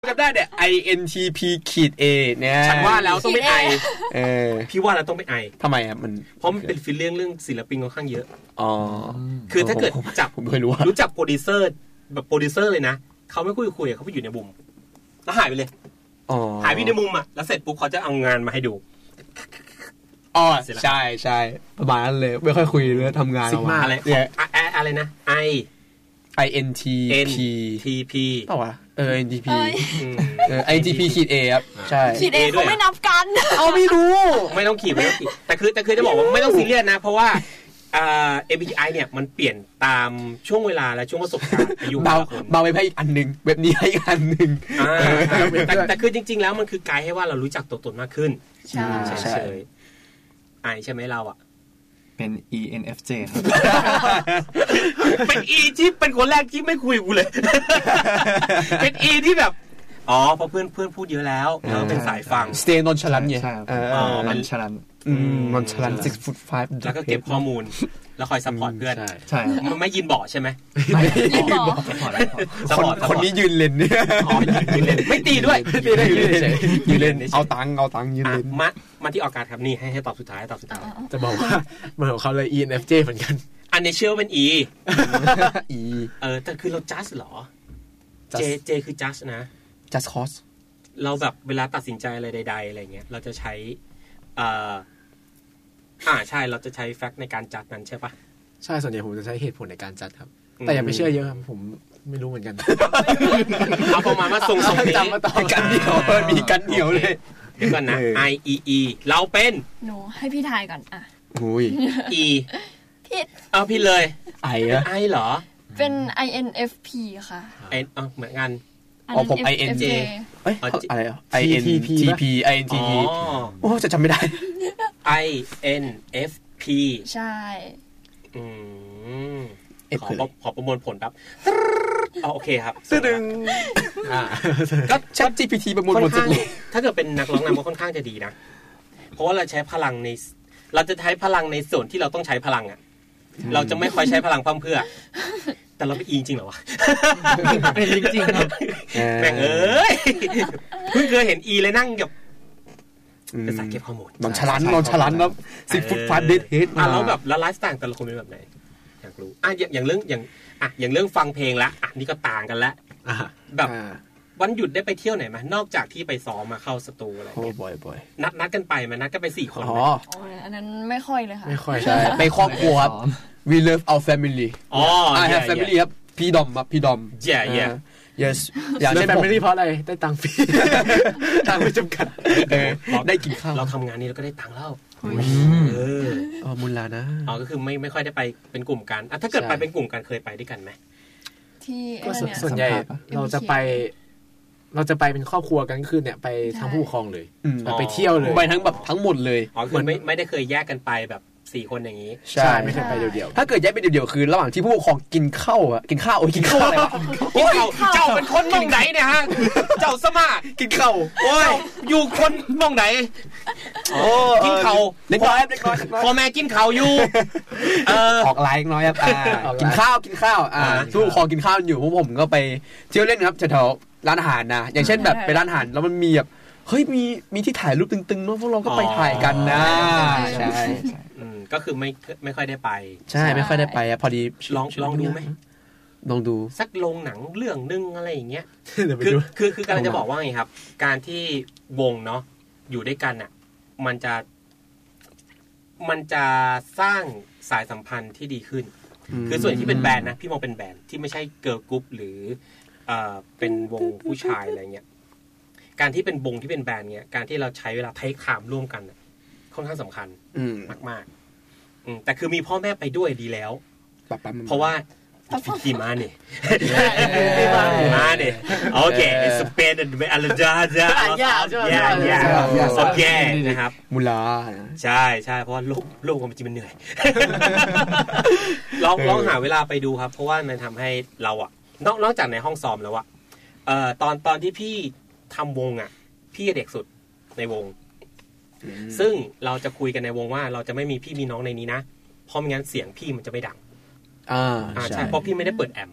จำได้เนี่ย INTP-A เนี่ยฉันว่าแล้วต้องไม่ไอพี่ว่าแล้วต้องไม่ไอทำไมครับมันเพราะมันเป็นฟีลลิ่งเรื่องศิลปินค่อนข้างเยอะอ๋อคือถ้าเกิดจับผมเคยรู้จักโปรดิวเซอร์แบบโปรดิวเซอร์เลยนะเขาไม่คุยเขาไปอยู่ในมุมแล้วหายไปเลยหายไปในมุมอ่ะแล้วเสร็จปุ๊บเขาจะเอางานมาให้ดูอ๋อใช่ประมาณนั้นเลยไม่ค่อยคุยเรื่องทำงานออกมาอะไรนะINTP เปล่าวะINTP INTP-A ครับใช่ขีด A เขาไม่นับกันเอาไม่รู้ไม่ต้องขีดแต่คือจะบอกว่าไม่ต้องซีเรียสนะเพราะว่าMBTI เนี่ยมันเปลี่ยนตามช่วงเวลาและช่วงประสบการณ์อายุเบาไปให้อีกอันนึงแบบนี้ให้อีกอันนึงแต่คือจริงๆแล้วมันคือไกด์ให้ว่าเรารู้จักตัวตนมากขึ้นใช่ไอใช่ไหมเราอ่ะเป็น ENFJ ครับเป็น E ที่เป็นคนแรกที่ไม่คุยกูเลยเป็น E ที่แบบเพราะเพื่อนพูดเยอะแล้วเราเป็นสายฟัง stay nonchalant ไง nonchalant nonchalant 6 foot 5 แล้วก็เก็บข้อมูลแล้วคอยซัพพอร์ตเพื่อนใช่มันไม่ยืนบอกใช่ไหมไม่ยืนบอกคนนี้ยืนเล่นเนี่ยยืนเล่นไม่ตีด้วยยืนเล่นเอาตังค์ยืนเล่นมาที่ออกการครับนี่ให้ตอบสุดท้ายจะบอกว่ามันของเขาเลย ENFJ เหมือนกันอันนี้เชื่อเป็น E แต่คือเรา just หรอ J คือ just นะ just cause เราแบบเวลาตัดสินใจอะไรใดๆอะไรเงี้ยเราจะใช้ใช่เราจะใช้แฟกต์ในการจัดนั้นใช่ปะใช่ส่วนใหญ่ผมจะใช้เหตุผลในการจัดครับแต่อย่าไปเชื่อเยอะครับผมไม่รู้เหมือนกันเอาประมาณว่าทรงจำมาต่อกันเดียวมีกันเดียวเลยเดี๋ยวก่อนนะ IEE เราเป็นหนูให้พี่ทายก่อนอ่ะอุ้ย E ผิดพี่เลยI เหรอเป็น INFP ค่ะเหมือนกันผม INJ อะไรอ่ะ INTP โอ้จะจำไม่ได้ INFP ใช่ขอประมวลผลครับโอเคครับตึงก็ ChatGPT ประมวลผลถ้าเกิดเป็นนักร้องนำก็ค่อนข้างจะดีนะเพราะว่าเราจะใช้พลังในส่วนที่เราต้องใช้พลังอ่ะเราจะไม่ค่อยใช้พลังเพื่อแต่เราไปจริงเหรอวะเป็นจริงๆครับแม่งเพิ่งเคยเห็นเลยนั่งกับเป็นสายเก็บข้อมูลนอนฉลันแล้ว10 ฟุตฟาดเดทเฮดแล้วแบบแล้วไลฟ์สไตล์แต่ละคนเป็นแบบไหนอยากรู้อย่างเรื่องฟังเพลงละนี่ก็ต่างกันละแบบวันหยุดได้ไปเที่ยวไหนมั้ยนอกจากที่ไปซ้อมมาเข้าสตูอะไรอย่างเงี้ยบ่อยนัดกันไปมั้ยนัดกันไป4คนอันนั้นไม่ค่อยเลยค่ะไม่ค่อยใช่ไปครอบครัวครับ we love our family I have family ครับพี่ดอม yeah yes อย่างเช่น family เพราะอะไรได้ตังค์ฟรีตังค์ไม่จำกัดได้กินข้าวเราทำงานนี้เราก็ได้ตังค์แล้วมูลลานะก็คือไม่ค่อยได้ไปเป็นกลุ่มกันถ้าเกิดไปเป็นกลุ่มกันเคยไปด้วยกันไหมที่ส่วนใหญ่เราจะไปเป็นครอบครัวกันคือเนี่ยไปทั้งผู้ปกครองเลยไปเที่ยวเลยไปทั้งแบบทั้งหมดเลยคือไม่ได้เคยแยกกันไปแบบ4 คนอย่างนี้ใช่ไม่เคยไปเดี่ยวๆถ้าเกิดแยกไปเดี่ยวๆคือระหว่างที่ผู้ปกครองกินข้าวอะไรวะกินข้าวเจ้าเป็นคนมองไหนเนี่ยฮะเจ้าสมากินข้าวโอ้ยอยู่คนมองไหนกินข้าวเล็กน้อยพ่อแม่กินข้าวอยู่ออกไลน์น้อยครับกินข้าวผู้ปกครองกินข้าวอยู่พวกผมก็ไปเที่ยวเล่นครับแถวร้านอาหารนะอย่างเช่นแบบไปร้านอาหารแล้วมันมีแบบเฮ้ยมีที่ถ่ายรูปตึงๆเนาะพวกเราก็ไปถ่ายกันนะใช่ก็คือไม่ค่อยได้ไปใช่ไม่ค่อยได้ไปพอดีลองดูไหมลองดูสักโรงหนังเรื่องนึงอะไรอย่างเงี้ยคือกำลังจะบอกว่าไงครับการที่วงเนาะอยู่ด้วยกันอ่ะมันจะสร้างสายสัมพันธ์ที่ดีขึ้นคือส่วนที่เป็นแบรนด์นะพี่มองเป็นแบรนด์ที่ไม่ใช่เกิร์ลกรุ๊ปหรือเป็นวงผู้ชายอะไรเงี้ยการที่เป็นวงที่เป็นแบรนด์เงี้ยการที่เราใช้เวลาเทคไทม์ร่วมกันค่อนข้างสำคัญมากๆแต่คือมีพ่อแม่ไปด้วยดีแล้วเพราะว่าพี่มาเนี่ยโอเคสเปนอะไรจ้าโอเคนะครับมูลาใช่เพราะว่าโลกมันจริงมันเหนื่อยลองหาเวลาไปดูครับเพราะว่ามันทำให้เราอะนอกจากในห้องซ้อมแล้วอะตอนที่พี่ทำวงอะพี่เด็กสุดในวงซึ่งเราจะคุยกันในวงว่าเราจะไม่มีพี่มีน้องในนี้นะเพราะไม่งั้นเสียงพี่มันจะไม่ดังใช่เพราะพี่ไม่ได้เปิดแอมป์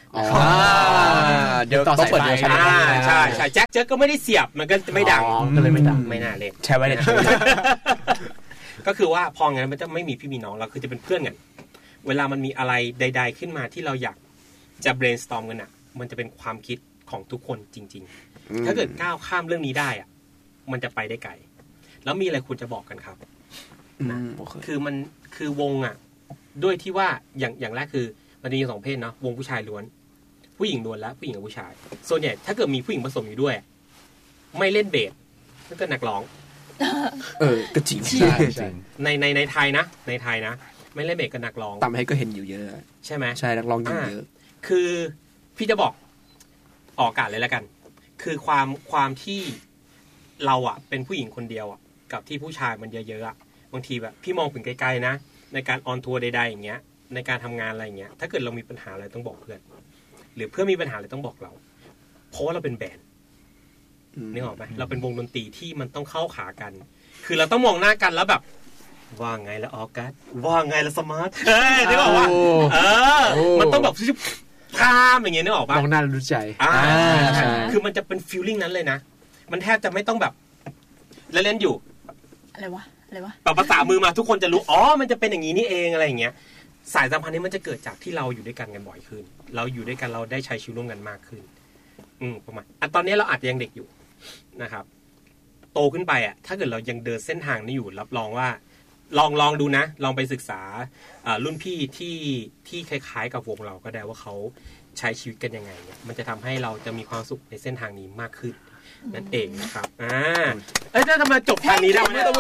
เดี๋ยวต้องเปิดเวอร์ชันใช่แจ็คเจ๊ก็ไม่ได้เสียบมันก็ไม่ดังก็เลยไม่ดังไม่น่าเล่นใช่ไว้เลยก็คือว่าพองั้นมันจะไม่มีพี่มีน้องเราคือจะเป็นเพื่อนกันเวลามันมีอะไรใดๆขึ้นมาที่เราอยากจะ brainstorm กันอ่ะมันจะเป็นความคิดของทุกคนจริงๆถ้าเกิดก้าวข้ามเรื่องนี้ได้อ่ะมันจะไปได้ไกลแล้วมีอะไรควรจะบอกกันครับคือมันคือวงอ่ะด้วยที่ว่าอย่างแรกคือมันมี2เพศเนาะวงผู้ชายล้วนผู้หญิงล้วนและผู้หญิงกับผู้ชายส่วนใหญ่ถ้าเกิดมีผู้หญิงผสมอยู่ด้วยไม่เล่นเบสก็นักร้องก็จริงในไทยนะในไทยนะไม่เล่นเบสก็นักร้องตามให้ก็เห็นอยู่เยอะใช่ไหมใช่นักร้องอยู่เยอะคือพี่จะบอกออกอากาศเลยแล้วกันคือความที่เราอ่ะเป็นผู้หญิงคนเดียวอ่ะกับที่ผู้ชายมันเยอะๆอ่ะบางทีแบบพี่มองถึงไกลๆนะในการออนทัวร์ใดๆอย่างเงี้ยในการทำงานอะไรอย่างเงี้ยถ้าเกิดเรามีปัญหาอะไรต้องบอกเพื่อนหรือเพื่อนมีปัญหาอะไรต้องบอกเราเพราะว่าเราเป็นแบนด์นึกออกไหมเราเป็นวงดนตรีที่มันต้องเข้าขากันคือเราต้องมองหน้ากันแล้วแบบว่าไงละออกัสว่าไงละสมาร์ทนึกออกว่ามันต้องแบบข้ามอย่างเงี้ยนึกออกป่ะมองหน้ารู้ใจคือมันจะเป็นฟีลลิ่งนั้นเลยนะมันแทบจะไม่ต้องแบบเล่นอยู่อะไรวะภาษามือมาทุกคนจะรู้มันจะเป็นอย่างนี้นี่เองอะไรอย่างเงี้ยสายสัมพันธ์นี้มันจะเกิดจากที่เราอยู่ด้วยกันบ่อยขึ้นเราอยู่ด้วยกันเราได้ใช้ชีวิตร่วมกันมากขึ้นประมาณตอนนี้เราอาจจะยังเด็กอยู่นะครับโตขึ้นไปอ่ะถ้าเกิดเรายังเดินเส้นทางนี้อยู่รับรองว่าลองดูนะลองไปศึกษารุ่นพี่ที่คล้ายๆกับวงเราก็ได้ว่าเขาใช้ชีวิตกันยังไงเนี่ยมันจะทำให้เราจะมีความสุขในเส้นทางนี้มากขึ้นนั่นเองนะครับถ้าทำไมจบทางนี้ได้ไม่ต้อง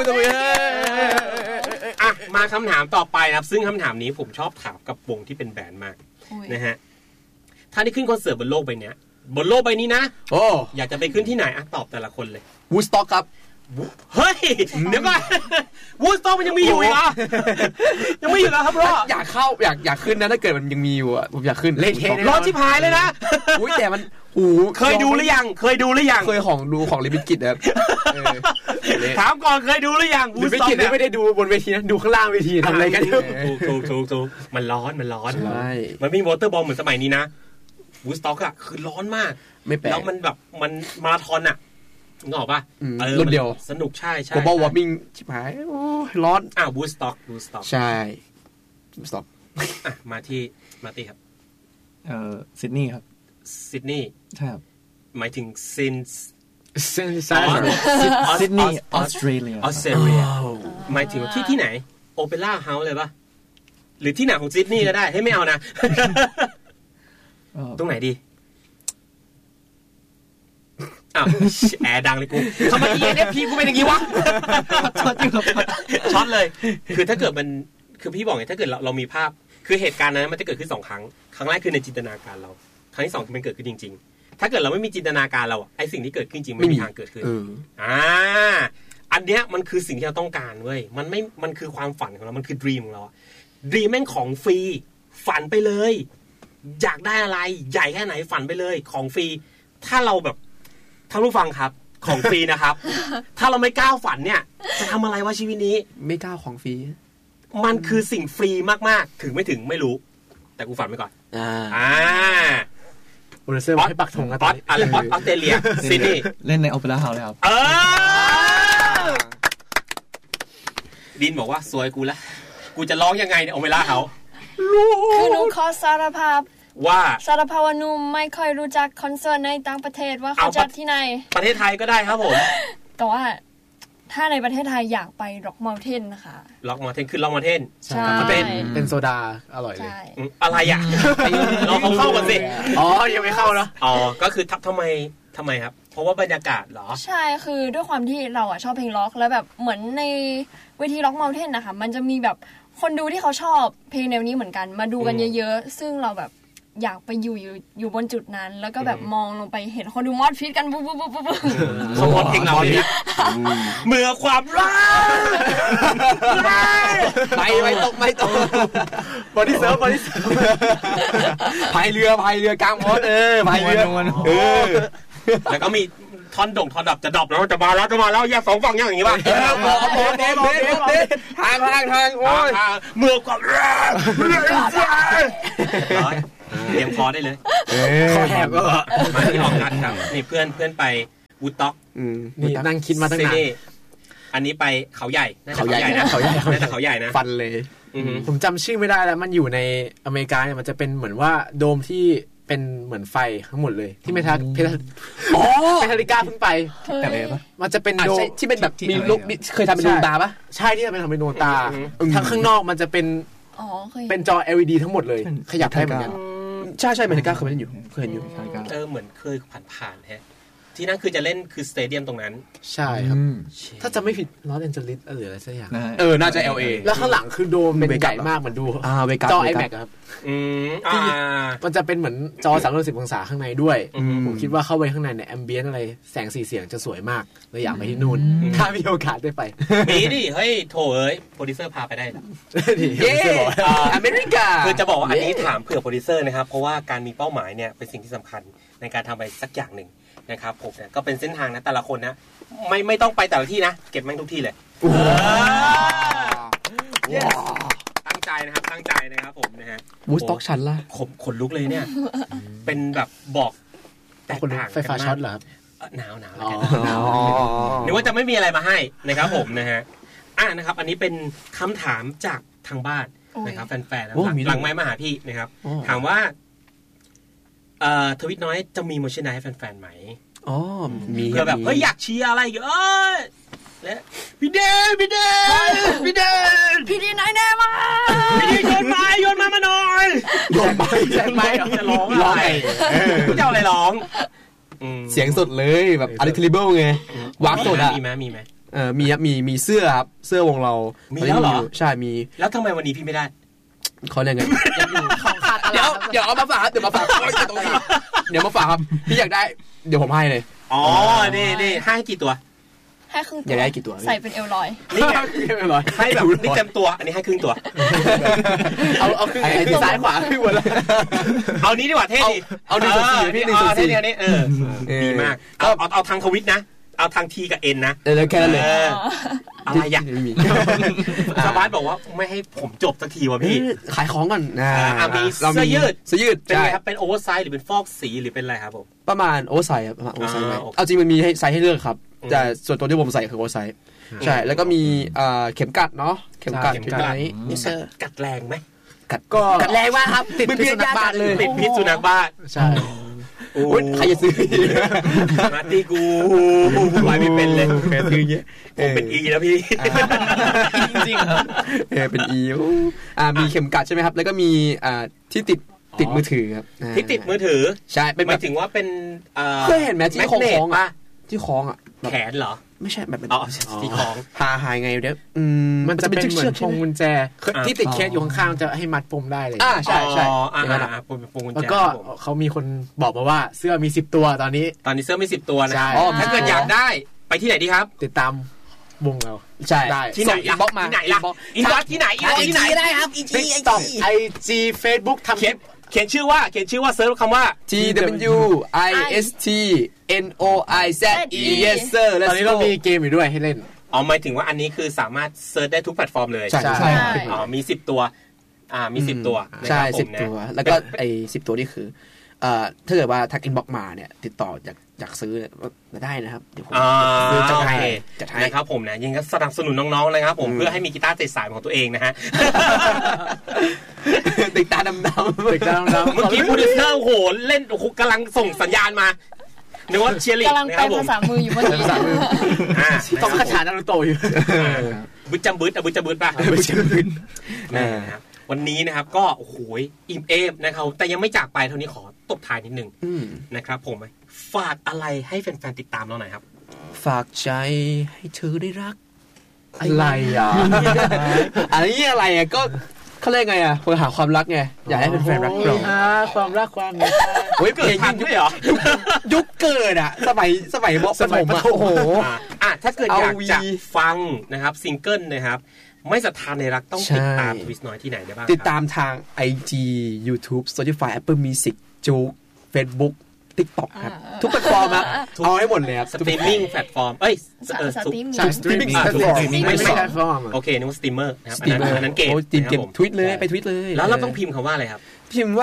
มาคำถามต่อไปนะครับซึ่งคำถามนี้ผมชอบถามกับวงที่เป็นแบรนด์มากนะฮะถ้าได้ขึ้นคอนเสิร์ตบนโลกใบนี้นะอยากจะไปขึ้นที่ไหนตอบแต่ละคนเลยวูดสต็อกครับเฮ้ยเดี๋ยวก่อนวูดสต็อกมันยังมีอยู่อีกเหรอยังไม่อยู่แล้วครับพ่ออยากเข้าอยากขึ้นนะถ้าเกิดมันยังมีอยู่อ่ะผมอยากขึ้นเล่นเทร้อนชิบหายเลยนะแต่มันเคยดูหรือยังเคยของลิมิกิตครับถามก่อนเคยดูหรือยังลิมิกิตไม่ได้ดูบนเวทีนะดูข้างล่างเวทีทำอะไรกันถูกมันร้อนใช่มันมีวอเตอร์บอมเหมือนสมัยนี้นะวูดสต็อกอ่ะคือร้อนมากแล้วมันแบบมันมาราธอนอ่ะนึกออกป่ะรุ่นเดียวสนุกใช่ global warming ชิบหายร้อนวูดสต็อกใช่วูดสต็อกมาที่ครับซิดนีย์ครับซิดนีย์ใช่ครับหมายถึงซิดนีย์ออสเตรเลียหมายถึงที่ไหนโอเปร่าเฮาส์เลยป่ะหรือที่ไหนของซิดนีย์ก็ได้ให้ไม่เอานะตรงไหนดีแอร์ดังเลยกูทำไมENFPกูเป็นอย่างนี้วะช็อตเลยคือถ้าเกิดมันคือพี่บอกไงถ้าเกิดเรามีภาพคือเหตุการณ์นั้นมันจะเกิดขึ้น2ครั้งครั้งแรกคือในจินตนาการเราครั้งที่2คือมันเกิดขึ้นจริงๆถ้าเกิดเราไม่มีจินตนาการเราไอ้สิ่งที่เกิดขึ้นจริงไม่มีทางเกิดขึ้นอันเนี้ยมันคือสิ่งที่เราต้องการเว้ยมันคือความฝันของเรามันคือดรีมของเราดรีมแม่งของฟรีฝันไปเลยอยากได้อะไรใหญ่แค่ไหนฝันไปเลยของฟรีถ้าเราแบบท่านผู้ฟังครับของฟรีนะครับถ้าเราไม่กล้าฝันเนี่ยจะทำอะไรวะชีวิตนี้ไม่กล้าของฟรีมันคือสิ่งฟรีมากๆถึงไม่ถึงไม่รู้แต่กูฝันไปก่อนโอเดเซอร์ให้ปักธงกันออสเตรเลียซิดนีย์เล่นในโอเปร่าเฮาส์เลยครับดินบอกว่าสวยกูละกูจะร้องยังไงเนี่ยโอเปร่าเฮาส์คือหนูขอสารภาพว่าสารภาพว่าหนูไม่ค่อยรู้จักคอนเสิร์ตในต่างประเทศว่าเขาจัดที่ไหนประเทศไทยก็ได้ครับผมแต่ว่าถ้าในประเทศไทยอยากไปร็อกเมลเทนนะคะร็อกเมลเทนคือร็อกเมลเทนใช่เป็นโซดาอร่อยเลยอะไรอ่ะเราเข้ากันสิยังไม่เข้าเนาะก็คือทำไมครับเพราะว่าบรรยากาศเหรอใช่คือด้วยความที่เราชอบเพลงร็อกแล้วแบบเหมือนในเวทีร็อกเมลเทนนะคะมันจะมีแบบคนดูที่เขาชอบเพลงแนวนี้เหมือนกันมาดูกันเยอะๆซึ่งเราแบบอยากไปอยู่บนจุดนั้นแล้วก็แบบมองลงไปเห็นคนดูมอดฟิตกันปุ๊บเขามอดเพลงเราเนี่ยเมื่อความรักไม่ตกบอดี้เซิร์ฟพายเรือกลางมอดพายเรือแล้วก็มีท่อนดับจะดับแล้วจะมาแล้วแยก2ฝั่งอย่างนี้ป่ะทางโอ้ยเมื่อความรักเตรียมคอได้เลยคอแหบก็มาที่ออกกันครับนี่เพื่อนไปวูดต็อกนี่นั่งคิดมาตั้งนานอันนี้ไปเขาใหญ่น่าจะเขาใหญ่นะเขาใหญ่น่าจะเขาใหญ่นะฟันเลยผมจำชื่อไม่ได้แล้วมันอยู่ในอเมริกาเนี่ยมันจะเป็นเหมือนว่าโดมที่เป็นเหมือนไฟทั้งหมดเลยที่เมทาลิกาเพิ่งไปแต่อะไรปะมันจะเป็นโดมที่เป็นแบบมีลูกเคยทำเป็นดวงตาปะใช่ที่ทำเป็นดวงตาทั้งข้างนอกมันจะเป็นจอ LED ทั้งหมดเลยขยับได้เหมือนกันใช่เมทาลิกาเคยเล่นอยู่เคยเห็นอยู่เหมือนเคยผ่านฮะที่นั่นคือจะเล่นคือสเตเดียมตรงนั้นใช่ครับถ้าจะไม่ผิดลอสแอนเจลิสหรืออะไรสักอย่างน่าจะ LA แล้วข้างหลังคือโดมเป็นใหญ่มากเหมือนดูจอ iMac ครับที่มันจะเป็นเหมือนจอ360องศาข้างในด้วยผมคิดว่าเข้าไปข้างในเนี่ยแอมเบียนอะไรแสงสีเสียงจะสวยมากเลยอยากไปที่นู่นถ้ามีโอกาสได้ไปมีดิเฮ้ยโถเอ้ยโปรดิวเซอร์พาไปได้เย้อเมริกาคือจะบอกว่าอันนี้ถามเผื่อโปรดิวเซอร์นะครับเพราะว่าการมีเป้าหมายเนี่ยเป็นสิ่งที่สำคัญในการทำอะไรสักอย่างหนึ่งนะครับผมเนี่ยก็เป็นเส้นทางนะแต่ละคนนะไม่ต้องไปแต่ละที่นะเก็บแม่งทุกที่เลยตั้งใจนะครับผมนะฮะวูดสต็อกชั้นละขนลุกเลยเนี่ยเป็นแบบบอกแตกต่างไฟฟ้าช็อตเหรอครับหนาวแล้วกันนึกว่าจะไม่มีอะไรมาให้นะครับผมนะฮะนะครับอันนี้เป็นคำถามจากทางบ้านนะครับแฟนๆหลังไมค์มาหาพี่นะครับถามว่าทวิตน้อยจะมีโมชั่นไนให้แฟนๆไหมมีเพื่อแบบเฮ้ยอยากเชียร์อะไรและพี่เดนพี่ดีไหนแน่มาพี่ดีโยนมาหน่อยโยนไปจะร้องอะไรจะเอาอะไรร้องเสียงสดเลยแบบอาร์ติลิเบิลไงวากสดอ่ะมีไหมมีเสื้อครับเสื้อวงเรามีแล้วเหรอใช่มีแล้วทำไมวันนี้พี่ไม่ได้เขาเรียกไงเดี๋ยวเอามาฝากเดี๋ยวมาฝากเดี๋ยวมาฝากครับพี่อยากได้เดี๋ยวผมให้เลยนี่ให้กี่ตัวให้ครึ่งตัวอยากได้กี่ตัวใส่เป็นเอลลอยนี่ไงให้แบบนี่เต็มตัวอันนี้ให้ครึ่งตัวเอาครึ่งที่ซ้ายขวาครึ่งหมดแล้วเอานี้ดีกว่าเท่ดีเอา1/4พี่1/4 เท่นี้ดีมากเอาทางทวิตนะเอาทางทีกับเอ็นนะแค่นั้นเลยอะไรอย่างนี้สบายบอกว่าไม่ให้ผมจบสักทีว่ะพี่ขายของก่อนมีเสื้อยืดเป็นไงครับเป็นโอเวอร์ไซส์หรือเป็นฟอกสีหรือเป็นอะไรครับผมประมาณโอเวอร์ไซส์ครับประมาณโอเวอร์ไซส์เอาจริงมันมีไซส์ให้เลือกครับแต่ส่วนตัวที่ผมใส่คือโอเวอร์ไซส์ใช่แล้วก็มีเข็มกัดเนาะเข็มกัดกัดแรงไหมกัดแรงมากครับติดพิษสุนัขบ้านเลยติดพิษสุนัขบ้านใช่ใครจะซื้อมาตีกูไว้ไม่เป็นเลยแค่ซื้อเยอะผมเป็นอีนะพี่จริงๆครับเป็นอีมีเข็มกัดใช่ไหมครับแล้วก็มีที่ติดมือถือครับที่ติดมือถือใช่หมายถึงว่าเป็นเคยเห็นไหมที่คล้องอ่ะที่คล้องอ่ะแขนเหรอไม่ใช่แบบที่คล้องหายไงเดี๋ยวมันจะเป็นเหมือนพวงกุญแจที่ติดเคสอยู่ข้างๆจะให้มัดปมได้เลยใช่พวงกุญแจแล้วก็เขามีคนบอกมาว่าเสื้อมี10ตัวตอนนี้เสื้อมี10ตัวนะถ้าเกิดอยากได้ไปที่ไหนดีครับติดตามวงเราใช่ที่ไหนบล็อกมาที่ไหนล่ะอินบ็อกที่ไหนได้ครับ TikTok IG Facebook ทำคลิปเขียนชื่อว่าเซิร์ชคำว่า TWISTNOIZE yes sir ตอนนี้เรามีเกมอยู่ด้วยให้เล่นหมายถึงว่าอันนี้คือสามารถเซิร์ชได้ทุกแพลตฟอร์มเลยใช่มี10ตัวมี10ตัวใช่10ตัวแล้วก็ไอ้10ตัวนี่คือถ้าเกิดว่าทักอินบ็อกมาเนี่ยติดต่ออยากซื้อมาได้นะครับเดี๋ยวผมซื้อจัดให้นะครับผมนะยังก็สนับสนุนน้องๆนะครับผมเพื่อให้มีกีตาร์ใจสายของตัวเองนะฮะติดตาดำๆเมื่อกี้โปรดิวเซอร์โหเล่นกำลังส่งสัญญาณมานึกว่าเชียร์ลีกกำลังเป็นภาษามืออยู่เมื่อกี้ต้องคาถานารูโตะอยู่บึ้ดจำบึ้ดป่ะนะครับวันนี้นะครับก็โอ้โหอิ่มเอมนะครับแต่ยังไม่จากไปเท่านี้ขอตบท้ายนิดนึงนะครับผมฝากอะไรให้แฟนๆติดตามเราหน่อยครับฝากใจให้เธอได้รักอะไรอะไรก็เขาเรียกไงคนหาความรักไงอยากให้แฟนๆรักเราความรักความโอ้ยเกิดทันด้วยเหรอยุคเกิดสมัยบอกสมัยโอ้โหถ้าเกิดอยากจะฟังนะครับซิงเกิลนะครับไม่ศรัทธาในรักต้องติดตามทวิสน้อยที่ไหนได้บ้างติดตามทาง IG YouTube Spotify Apple Music Juke Facebook TikTok ครับทุกแพลตฟอร์มครับเอาให้หมดเลยครับสตรีมมิ่งแพลตฟอร์มสตรีมมิ่งแพลตฟอร์มไม่แพลตฟอร์มโอเคนึกว่าสตรีมเมอร์นะครับอันนั้นเกมทวิตเลยไปทวิตเลยแล้วเราต้องพิมพ์คำว่าอะไรครับพิมพ์ว่า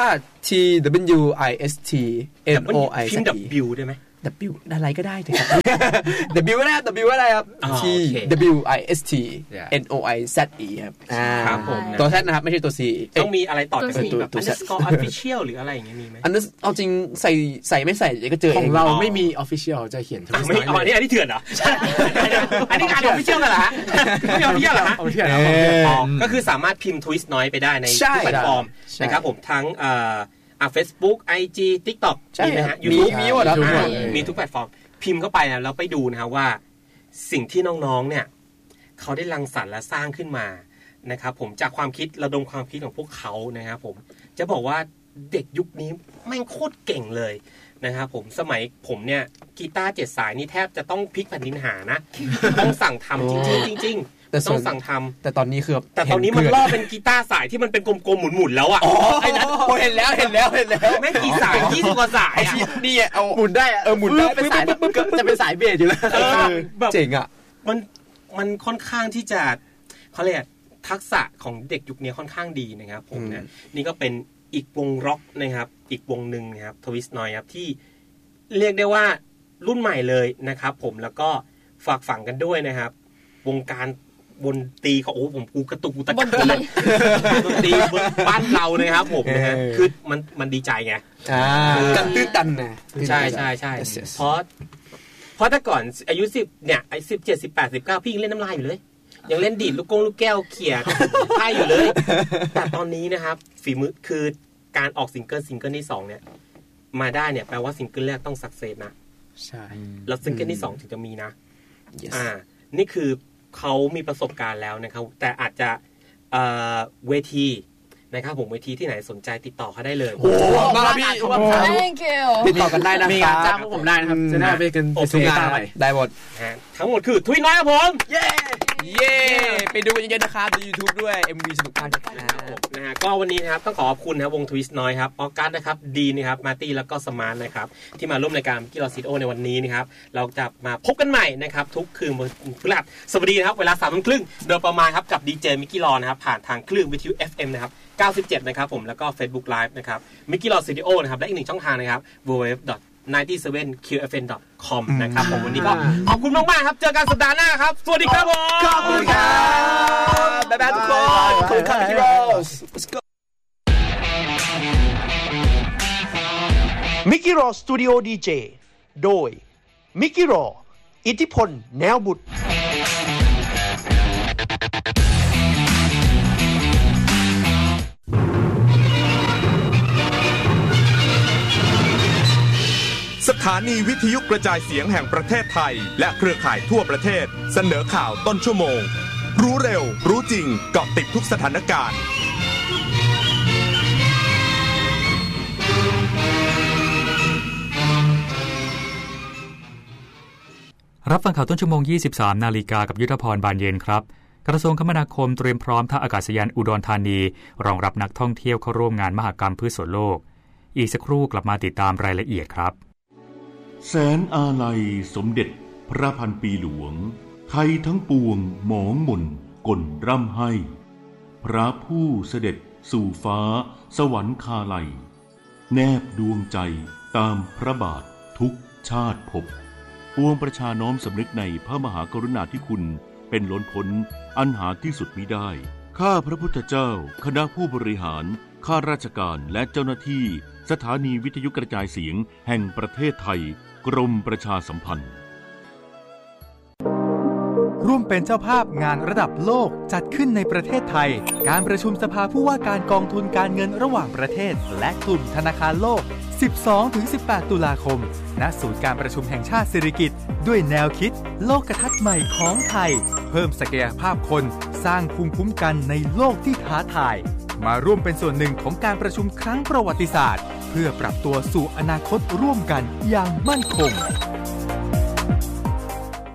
TWIST NOIST พิมพ์ W ได้ไหม W อะไรก็ได้ครับ W ก็ได้ W ก็ได้ครับ TWIST NOIZE ครับครับผมตัว Z นะครับไม่ใช่ตัว C ต้องมีอะไรต่อจากนี้แบบ underscore official หรืออะไรอย่างเงี้ยมีไหมอันนั้นเอาจริงใส่ไม่ใส่ก็เจอของเราไม่มี official จะเขียนไม่อันนี้เถื่อนเหรออันนี้การ official กันเหรอฮะไม่ official เหรอฮะก็คือสามารถพิมพ์ twist น้อยไปได้ในทุกแพลตฟอร์มนะครับผมทั้งFacebook IG TikTok มีไหมฮะ YouTube มีหมดครับมีทุกแพลตฟอร์มพิมพ์เข้าไปนะแล้วไปดูนะฮะว่าสิ่งที่น้องๆเนี่ยเขาได้รังสรรค์และสร้างขึ้นมานะครับผมจากความคิดระดมความคิดของพวกเขานะครับผมจะบอกว่าเด็กยุคนี้แม่งโคตรเก่งเลยนะครับผมสมัยผมเนี่ยกีตาร์7 สายนี่แทบจะต้องพลิกแผ่นดินหานะต้องสั่งทำจริงต้องสั่งทำแต่ตอนนี้คือแต่ตอนนี้มันล่อเป็นกีตาร์สายที่มันเป็นกลมๆหมุนๆแล้วอ่ะไอ้นั้นเห็นแล้วแม่งกี่สาย20 กว่าสายนี่เอาหมุนได้หมุนได้เป็นสายจะเป็นสายเบสอยู่แล้วเจ๋งอ่ะมันค่อนข้างที่จะเขาเรียกทักษะของเด็กยุคนี้ค่อนข้างดีนะครับผมนะนี่ก็เป็นอีกวงร็อกนะครับอีกวงนึงนะครับทวิสต์นอยครับที่เรียกได้ว่ารุ่นใหม่เลยนะครับผมแล้วก็ฝากฝังกันด้วยนะครับวงการบนตีเขาผมกูกระตุกกูตะกักเลยดนตรีบ้านเรานะครับผมนะฮะคือมันดีใจไงกันตื้นตันนะใช่เพราะแต่ก่อนอายุ10เนี่ยไอ้17 18 19พี่ยังเล่นน้ำลายอยู่เลยยังเล่นดีดลูกแก้วเขี่ยไพ่อยู่เลยแต่ตอนนี้นะครับฝีมือคือการออกซิงเกิลที่2เนี่ยมาได้เนี่ยแปลว่าซิงเกิลแรกต้องสักเซสนะใช่แล้วซิงเกิลที่2ถึงจะมีนะนี่คือเขามีประสบการณ์แล้วนะครับแต่อาจจะเวทีนะครับผมเวทีที่ไหนสนใจติดต่อเขาได้เลยโอ้มาพี่ติดต่อกันได้นะมีงานจ้างพวกผมได้นะครับจะได้ไปกันไปงานได้หมดทั้งหมดคือทวิตน้อยครับผมเย้ไปดูกันเยอะๆนะครับใน YouTube ด้วย MV สนุกมากนะฮะก็วันนี้นะครับต้องขอบคุณนะครับวงทวิสต์น้อยครับออกัสนะครับดีนะครับมาร์ตี้แล้วก็สมาร์ทนะครับที่มาร่วมรายการกิโลซิโอในวันนี้นะครับเราจะมาพบกันใหม่นะครับทุกคืนวันพฤหัสสบดีนะครับเวลา 3:30 นโดยประมาณครับกับดีเจมิกกี้รอนะครับผ่านทางคลื่นวิทยุ FM นะครับ97นะครับผมแล้วก็ Facebook Live นะครับมิกกี้รอสตูดิโอนะครับและอีกหนึ่งช่องทางนะครับ www.97fm.com นะครับผมวันนี้ก็ขอบคุณมากๆครับเจอกันสัปดาห์หน้าครับสวัสดีครับผมขอบคุณครับบ๊ายบายทุกคนขอบคุณครับมิกกี้รอส Let's go มิกกี้รอสตูดิโอดีเจโดยมิกกี้รออิทธิพลแนวบุตรสถานีวิทยุกระจายเสียงแห่งประเทศไทยและเครือข่ายทั่วประเทศเสนอข่าวต้นชั่วโมงรู้เร็วรู้จริงเกาะติดทุกสถานการณ์รับฟังข่าวต้นชั่วโมง 23:00 น.กับยุทธพรบานเย็นครับกระทรวงคมนาคมเตรียมพร้อมท่าอากาศยานอุดรธานีรองรับนักท่องเที่ยวเข้าร่วมงานมหกรรมพืชสวนโลกอีกสักครู่กลับมาติดตามรายละเอียดครับแสนอาลัยสมเด็จพระพันปีหลวงไทยทั้งปวงหมองหม่นก่นร่ำให้พระผู้เสด็จสู่ฟ้าสวรรคาลัยแนบดวงใจตามพระบาททุกชาติภพปวงประชาน้อมสำนึกในพระมหากรุณาธิคุณเป็นล้นพ้นอันหาที่สุดมิได้ข้าพระพุทธเจ้าคณะผู้บริหารข้าราชการและเจ้าหน้าที่สถานีวิทยุกระจายเสียงแห่งประเทศไทยกรมประชาสัมพันธ์ร่วมเป็นเจ้าภาพงานระดับโลกจัดขึ้นในประเทศไทยการประชุมสภาผู้ว่าการกองทุนการเงินระหว่างประเทศและกลุ่มธนาคารโลก 12-18 ตุลาคมณศูนย์การประชุมแห่งชาติสิริกิติ์ด้วยแนวคิดโลกทัศน์ใหม่ของไทยเพิ่มศักยภาพคนสร้างภูมิคุ้มกันในโลกที่ท้าทายมาร่วมเป็นส่วนหนึ่งของการประชุมครั้งประวัติศาสตร์เพื่อปรับตัวสู่อนาคตร่วมกันอย่างมั่นคง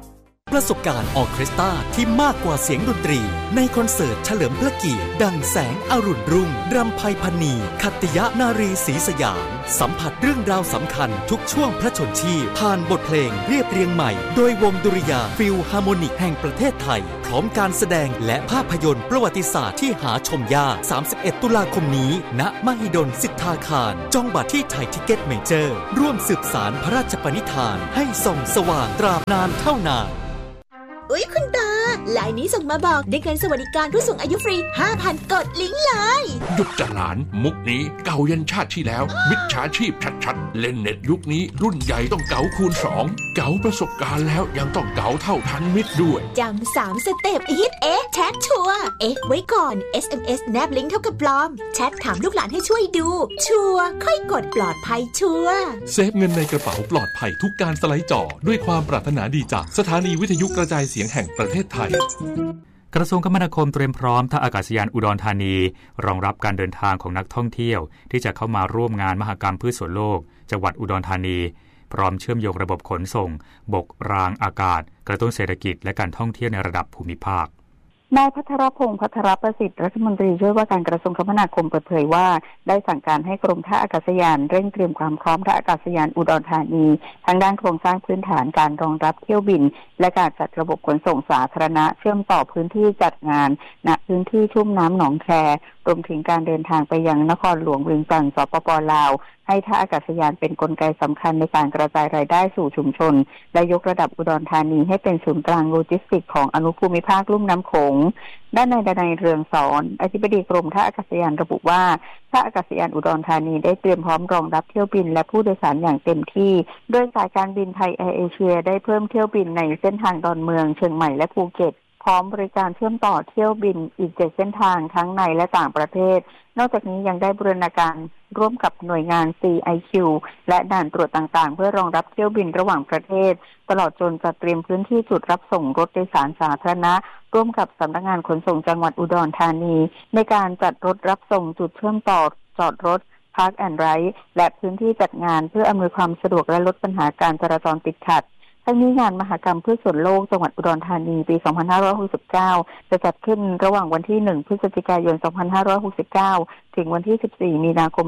ประสบการณ์ออร์เคสตราที่มากกว่าเสียงดนตรีในคอนเสิร์ตเฉลิมพระเกียรติดังแสงอรุณรุ่งรำไพพรรณีขัตติยนารีศรีสยามสัมผัสเรื่องราวสำคัญทุกช่วงพระชนชีพผ่านบทเพลงเรียบเรียงใหม่โดยวงดุริยางค์ฟิลฮาร์โมนิกแห่งประเทศไทยพร้อมการแสดงและภาพยนตร์ประวัติศาสตร์ที่หาชมยาก31 ตุลาคมนี้ณมหิดลสิทธาคารจองบัตรที่ไทยทิเก็ตเมเจอร์ร่วมสืบสานพระราชปณิธานให้ส่องสว่างตราบนานเท่านานอุ๊ยคุณตาไลน์นี้ส่งมาบอกได้เงินสวัสดิการผู้สูงอายุฟรี 5,000 กดลิงก์เลยหยุดจะหลานมุกนี้เก่ายันชาติที่แล้วมิจฉาชีพชัดๆเล่นเน็ตยุคนี้รุ่นใหญ่ต้องเก๋าคูณ2เก๋าประสบการณ์แล้วยังต้องเก๋าเท่าทันมิตรด้วยจำ3 สเต็ปฮิตแชทชัวร์ไว้ก่อน SMS แนบลิงก์เท่ากับปลอมแชทถามลูกหลานให้ช่วยดูชัวร์ค่อยกดปลอดภัยชัวร์เซฟเงินในกระเป๋าปลอดภัยทุกการสไลด์จอด้วยความปรารถนาดีจากสถานีวิทยุกระจายเสียงแห่งประเทศไทยกระทรวงคมนาคมเตรียมพร้อมท่าอากาศยานอุดรธานีรองรับการเดินทางของนักท่องเที่ยวที่จะเข้ามาร่วมงานมหกรรมพืชสวนโลกจังหวัดอุดรธานีพร้อมเชื่อมโยงระบบขนส่งบกรางอากาศกระตุ้นเศรษฐกิจและการท่องเที่ยวในระดับภูมิภาคนายภัทรพงษ์ภัทรประสิทธิ์รัฐมนตรีช่วยว่าการกระทรวงคมนาคมเปิดเผยว่าได้สั่งการให้กรมท่าอากาศยานเร่งเตรียมความพร้อมท่าอากาศยานอุดรธานีทั้งด้านโครงสร้างพื้นฐานการรองรับเที่ยวบินและการจัดระบบขนส่งสาธารณะเชื่อมต่อพื้นที่จัดงานณพื้นที่ชุ่มน้ำหนองแครวมถึงการเดินทางไปยังนครหลวงเวียงจันทร์สปป.ลาวให้ท่าอากาศยานเป็นกลไกสำคัญในการกระจายรายได้สู่ชุมชนและยกระดับอุดรธานีให้เป็นศูนย์กลางโลจิสติกส์ของอนุภูมิภาคลุ่มน้ำโขงด้านนายดนัยเรืองสอนอธิบดีกรมท่าอากาศยานระบุว่าท่าอากาศยานอุดรธานีได้เตรียมพร้อมรองรับเที่ยวบินและผู้โดยสารอย่างเต็มที่โดยสายการบินไทยแอร์เอเชียได้เพิ่มเที่ยวบินในเส้นทางดอนเมืองเชียงใหม่และภูเก็ตพร้อมบริการเชื่อมต่อเที่ยวบินอีก7เส้นทางทั้งในและต่างประเทศนอกจากนี้ยังได้บูรณาการร่วมกับหน่วยงาน CIQ และด่านตรวจต่างๆเพื่อรองรับเที่ยวบินระหว่างประเทศตลอดจนจัดเตรียมพื้นที่จุดรับส่งรถโดยสารสาธารณะร่วมกับสำนักงานขนส่งจังหวัดอุดรธานีในการจัดรถรับส่งจุดเชื่อมต่อจอดรถ Park and Ride และพื้นที่จัดงานเพื่ออำนวยความสะดวกและลดปัญหาการจราจรติดขัดทั้งนี้งานมหกรรมพืชสวนโลกจังหวัดอุดรธานีปี 2569 จะจัดขึ้นระหว่างวันที่ 1 พฤศจิกายน 2569 ถึงวันที่ 14 มีนาคม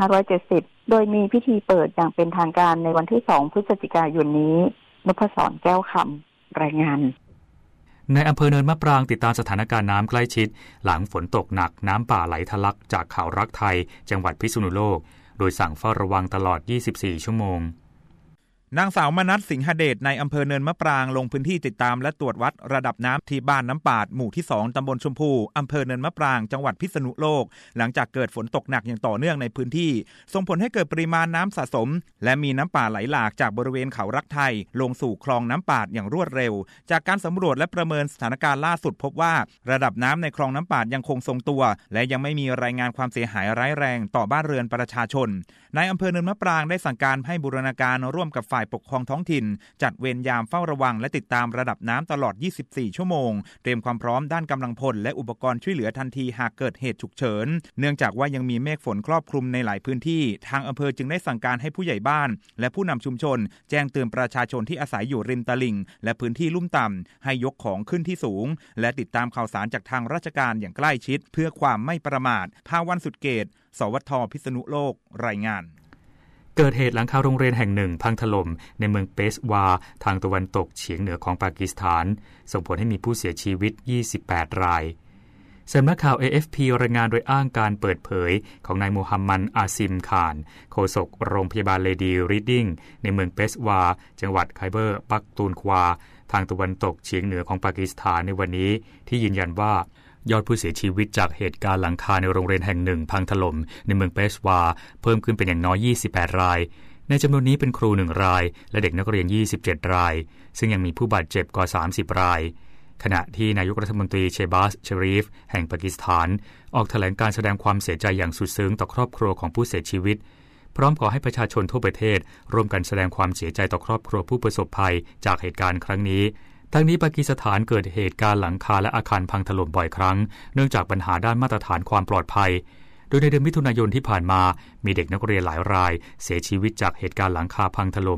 2570 โดยมีพิธีเปิดอย่างเป็นทางการในวันที่ 2 พฤศจิกายนนี้นพศรแก้วคำรายงานในอำเภอเนินมะปรางติดตามสถานการณ์น้ำใกล้ชิดหลังฝนตกหนักน้ำป่าไหลทะลักจากเขารักไทยจังหวัดพิษณุโลกโดยสั่งเฝ้าระวังตลอด 24 ชั่วโมงนางสาวมนัสสิงหเดชในอำเภอเนินมะปรางลงพื้นที่ติดตามและตรวจวัดระดับน้ำที่บ้านน้ำปาดหมู่ที่2ตำบลชมพูอำเภอเนินมะปรางจังหวัดพิษณุโลกหลังจากเกิดฝนตกหนักอย่างต่อเนื่องในพื้นที่ส่งผลให้เกิดปริมาณน้ำสะสมและมีน้ำป่าไหลหลากจากบริเวณเขารักไทยลงสู่คลองน้ำปาดอย่างรวดเร็วจากการสำรวจและประเมินสถานการณ์ล่าสุดพบว่าระดับน้ำในคลองน้ำปาดยังคงทรงตัวและยังไม่มีรายงานความเสียหายร้ายแรงต่อบ้านเรือนประชาชนในอำเภอเนินมะปรางได้สั่งการให้บูรณาการร่วมกับฝ่ายปกครองท้องถิ่นจัดเวรยามเฝ้าระวังและติดตามระดับน้ำตลอด 24 ชั่วโมงเตรียมความพร้อมด้านกำลังพลและอุปกรณ์ช่วยเหลือทันทีหากเกิดเหตุฉุกเฉินเนื่องจากว่ายังมีเมฆฝนครอบคลุมในหลายพื้นที่ทางอำเภอจึงได้สั่งการให้ผู้ใหญ่บ้านและผู้นำชุมชนแจ้งเตือนประชาชนที่อาศัยอยู่ริมตลิ่งและพื้นที่ลุ่มต่ำให้ยกของขึ้นที่สูงและติดตามข่าวสารจากทางราชการอย่างใกล้ชิดเพื่อความไม่ประมาทภาวันสุดเกตสวท.พิษณุโลกรายงานเกิดเหตุหลังคาโรงเรียนแห่งหนึ่งพังถล่มในเมืองเปชวาทางตะวันตกเฉียงเหนือของปากีสถานส่งผลให้มีผู้เสียชีวิต28รายสำนักข่าว AFP รายงานโดยอ้างการเปิดเผยของนายมูฮัมหมัดอาซิมข่านโฆษกโรงพยาบาลเลดีรีดดิ้งในเมืองเปชวาจังหวัดไคเบอร์ปักตูนควาทางตะวันตกเฉียงเหนือของปากีสถานในวันนี้ที่ยืนยันว่ายอดผู้เสียชีวิตจากเหตุการณ์หลังคาในโรงเรียนแห่งหนึ่งพังถล่มในเมืองเปชวาเพิ่มขึ้นเป็นอย่างน้อย28รายในจำนวนนี้เป็นครู1รายและเด็กนักเรียน27รายซึ่งยังมีผู้บาดเจ็บกว่า30รายขณะที่นายกรัฐมนตรีเชบาสชารีฟแห่งปากีสถานออกแถลงการแสดงความเสียใจอย่างสุดซึ้งต่อครอบครัวของผู้เสียชีวิตพร้อมขอให้ประชาชนทั่วประเทศร่วมกันแสดงความเสียใจต่อครอบครัวผู้ประสบภัยจากเหตุการณ์ครั้งนี้ทั้งนี้ปากีสถานเกิดเหตุการณ์หลังคาและอาคารพังถล่มบ่อยครั้งเนื่องจากปัญหาด้านมาตรฐานความปลอดภัยโดยในเดือนมิถุนายนที่ผ่านมามีเด็กนักเรียนหลายรายเสียชีวิตจากเหตุการณ์หลังคาพังถล่ม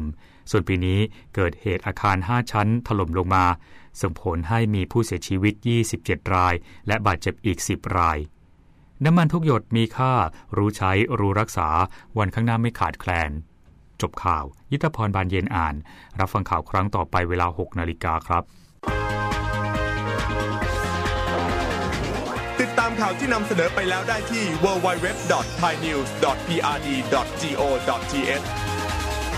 ส่วนปีนี้เกิดเหตุอาคาร5ชั้นถล่มลงมาส่งผลให้มีผู้เสียชีวิต27รายและบาดเจ็บอีก10รายน้ำมันทุกหยดมีค่ารู้ใช้รู้รักษาวันข้างหน้าไม่ขาดแคลนจบข่าวยุทธพรบานเย็นอ่านรับฟังข่าวครั้งต่อไปเวลา 6:00 น.ครับติดตามข่าวที่นำเสนอไปแล้วได้ที่ www.thainews.prd.go.th